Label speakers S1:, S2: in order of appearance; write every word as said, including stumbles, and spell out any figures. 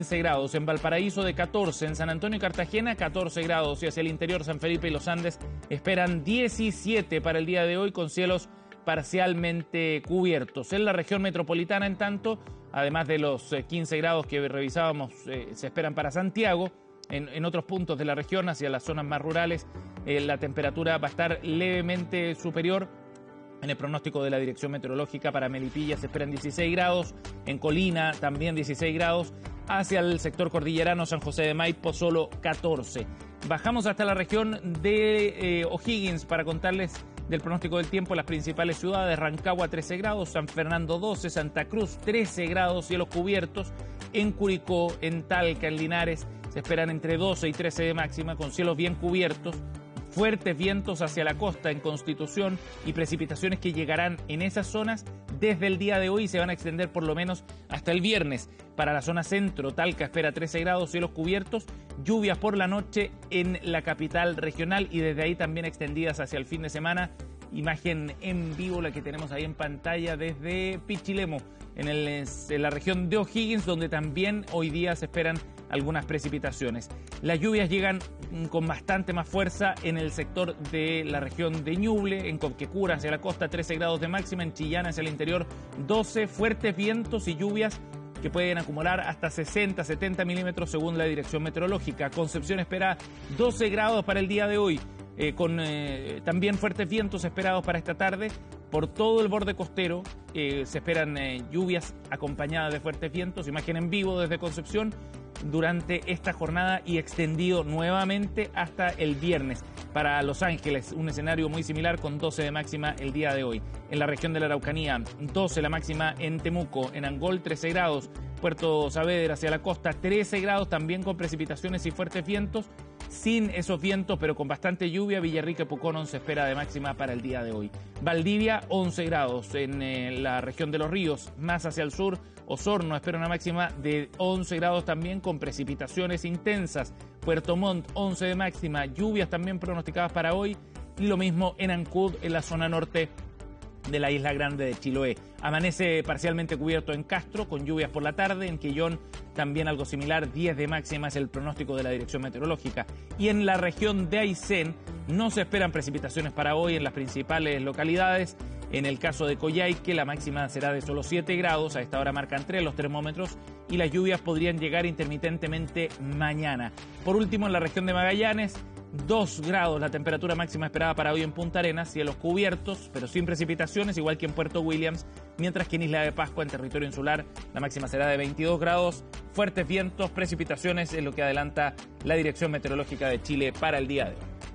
S1: quince grados, en Valparaíso de catorce, en San Antonio y Cartagena catorce grados y hacia el interior San Felipe y los Andes esperan diecisiete para el día de hoy con cielos parcialmente cubiertos. En la región metropolitana, en tanto, además de los quince grados que revisábamos, eh, se esperan para Santiago. En, en otros puntos de la región, hacia las zonas más rurales, eh, la temperatura va a estar levemente superior. En el pronóstico de la Dirección Meteorológica para Melipilla se esperan dieciséis grados, en Colina también dieciséis grados, hacia el sector cordillerano San José de Maipo solo catorce. Bajamos hasta la región de eh, O'Higgins para contarles del pronóstico del tiempo en las principales ciudades. Rancagua trece grados, San Fernando doce, Santa Cruz trece grados, cielos cubiertos. En Curicó, en Talca, en Linares se esperan entre doce y trece de máxima con cielos bien cubiertos. Fuertes vientos hacia la costa en Constitución y precipitaciones que llegarán en esas zonas desde el día de hoy y se van a extender por lo menos hasta el viernes. Para la zona centro, Talca espera trece grados, cielos cubiertos, lluvias por la noche en la capital regional y desde ahí también extendidas hacia el fin de semana. Imagen en vivo la que tenemos ahí en pantalla desde Pichilemu, en, el, en la región de O'Higgins, donde también hoy día se esperan algunas precipitaciones. Las lluvias llegan con bastante más fuerza en el sector de la región de Ñuble, en Copquecura hacia la costa trece grados de máxima, en Chillán hacia el interior doce, fuertes vientos y lluvias que pueden acumular hasta sesenta, setenta milímetros según la Dirección Meteorológica. Concepción espera doce grados para el día de hoy, eh, con eh, también fuertes vientos esperados para esta tarde. Por todo el borde costero eh, se esperan eh, lluvias acompañadas de fuertes vientos. Imagen en vivo desde Concepción durante esta jornada y extendido nuevamente hasta el viernes. Para Los Ángeles, un escenario muy similar con doce de máxima el día de hoy. En la región de la Araucanía, doce la máxima en Temuco. En Angol, trece grados. Puerto Saavedra hacia la costa, trece grados, también con precipitaciones y fuertes vientos. Sin esos vientos, pero con bastante lluvia, Villarrica y Pucón se espera de máxima para el día de hoy. Valdivia, once grados. En eh, la región de Los Ríos, más hacia el sur, Osorno espera una máxima de once grados también con precipitaciones intensas. Puerto Montt, once de máxima, lluvias también pronosticadas para hoy. Y lo mismo en Ancud, en la zona norte de la Isla Grande de Chiloé. Amanece parcialmente cubierto en Castro, con lluvias por la tarde. En Quillón también algo similar, diez de máxima es el pronóstico de la Dirección Meteorológica. Y en la región de Aysén no se esperan precipitaciones para hoy en las principales localidades. En el caso de Coyhaique, la máxima será de solo siete grados, a esta hora marcan tres los termómetros, y las lluvias podrían llegar intermitentemente mañana. Por último, en la región de Magallanes, dos grados la temperatura máxima esperada para hoy en Punta Arenas, cielos cubiertos, pero sin precipitaciones, igual que en Puerto Williams, mientras que en Isla de Pascua, en territorio insular, la máxima será de veintidós grados, fuertes vientos, precipitaciones, es lo que adelanta la Dirección Meteorológica de Chile para el día de hoy.